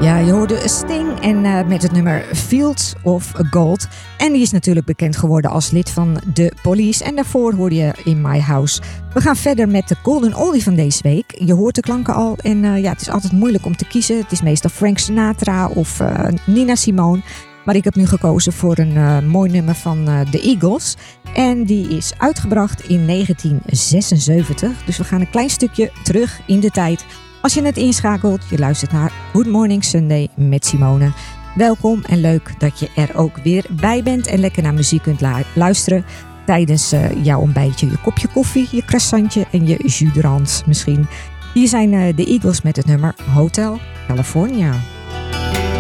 Ja, je hoorde Sting en met het nummer Fields of Gold. En die is natuurlijk bekend geworden als lid van The Police. En daarvoor hoorde je In My House. We gaan verder met de Golden Oldie van deze week. Je hoort de klanken al en het is altijd moeilijk om te kiezen. Het is meestal Frank Sinatra of Nina Simone. Maar ik heb nu gekozen voor een mooi nummer van The Eagles. En die is uitgebracht in 1976. Dus we gaan een klein stukje terug in de tijd. Als je net inschakelt, je luistert naar Good Morning Sunday met Simone. Welkom en leuk dat je er ook weer bij bent en lekker naar muziek kunt luisteren tijdens jouw ontbijtje, je kopje koffie, je croissantje en je jus d'orange misschien. Hier zijn de Eagles met het nummer Hotel California.